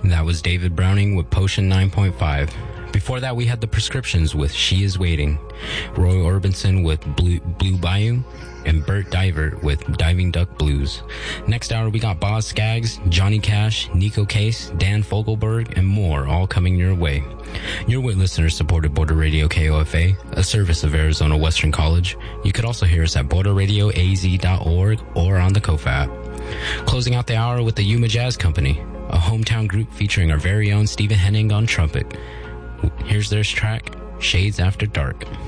That was David Browning with Potion 9.5. Before that, we had The Prescriptions with She Is Waiting, Roy Orbison with Blue Bayou, and Bert Divert with Diving Duck Blues. Next hour, we got Boz Scaggs, Johnny Cash, Nico Case, Dan Fogelberg, and more, all coming your way. You're with listener-supported Border Radio KOFA, a service of Arizona Western College. You could also hear us at borderradioaz.org or on the KOFA app. Closing out the hour with the Yuma Jazz Company, a hometown group featuring our very own Stephen Henning on trumpet. Here's their track, Shades After Dark.